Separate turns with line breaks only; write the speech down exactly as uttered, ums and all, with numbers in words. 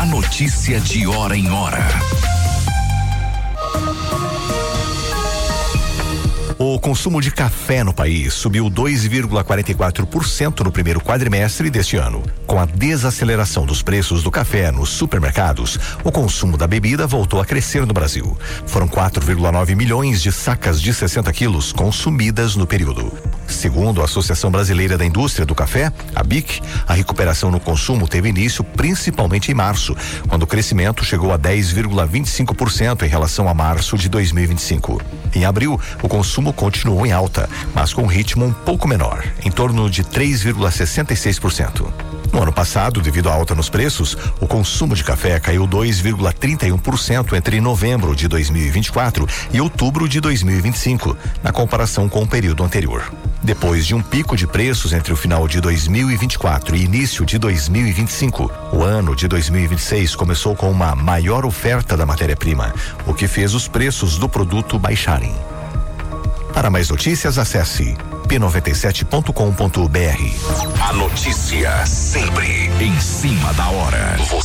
A notícia de hora em hora.
O consumo de café no país subiu dois vírgula quarenta e quatro por cento no primeiro quadrimestre deste ano. Com a desaceleração dos preços do café nos supermercados, o consumo da bebida voltou a crescer no Brasil. Foram quatro vírgula nove milhões de sacas de sessenta quilos consumidas no período. Segundo a Associação Brasileira da Indústria do Café, a B I C, a recuperação no consumo teve início principalmente em março, quando o crescimento chegou a dez vírgula vinte e cinco por cento em relação a março de dois mil e vinte e cinco. Em abril, o consumo continuou em alta, mas com um ritmo um pouco menor, em torno de três vírgula sessenta e seis por cento. No ano passado, devido à alta nos preços, o consumo de café caiu dois vírgula trinta e um por cento entre novembro de dois mil e vinte e quatro e outubro de dois mil e vinte e cinco, na comparação com o período anterior. Depois de um pico de preços entre o final de dois mil e vinte e quatro e início de dois mil e vinte e cinco, o ano de dois mil e vinte e seis começou com uma maior oferta da matéria-prima, o que fez os preços do produto baixarem. Para mais notícias, acesse p noventa e sete ponto com ponto b r.
A notícia sempre em cima da hora.